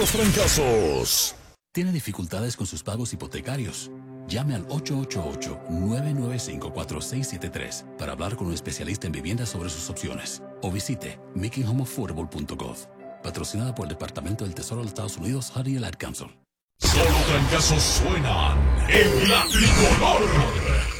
los trancazos. ¿Tiene dificultades con sus pagos hipotecarios? Llame al 888-995-4673 para hablar con un especialista en vivienda sobre sus opciones. O visite makinghomeaffordable.gov. Patrocinada por el Departamento del Tesoro de los Estados Unidos, HUD y el Ad Council. Solo trancazos suenan en la tricolor.